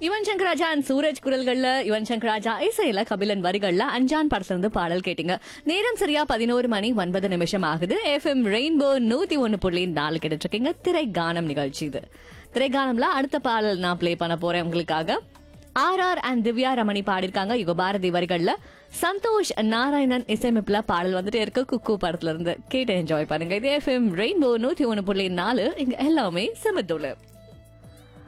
Yuvan Shankar Raja and Suraj குரல்கள்ல Yuvan Shankar Raja இசையில கபிலன் வரிகள்ல அஞ்சான் படத்துல இருந்து பாடல் கேட்டீங்க. நேரம் சரியா 11:09 ஆகுது. FM ரெயின்போ 101.4 கேட்டுட்டு இருக்கீங்க. திரைகானம் நிகழ்ச்சி இது. திரைகானம்ல அடுத்த பாடல் நான் பிளே பண்ண போறேன் உங்களுக்காக. RR அண்ட் திவ்யா ரமணி பாடிருக்காங்க யுகபாரதி வரிகள்ல. சந்தோஷ் நாராயணன் இசையமைப்புல பாடல் வந்துட்டு இருக்கு குக்கு படத்துல இருந்து. கேட்டு என்ஜாய் பண்ணுங்க. இது FM ரெயின்போ 101.4. இங்க எல்லாமே செமத்தோல.